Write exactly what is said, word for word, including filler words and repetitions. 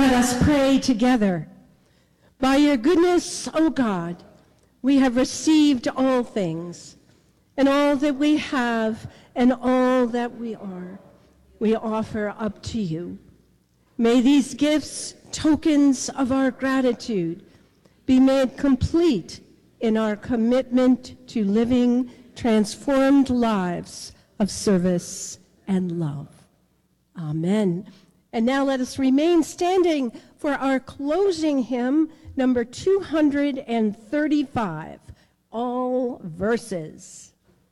Let us pray together. By your goodness, O God, we have received all things, and all that we have and all that we are, we offer up to you. May these gifts, tokens of our gratitude, be made complete in our commitment to living transformed lives of service and love. Amen. And now let us remain standing for our closing hymn, number two hundred thirty-five, All Verses.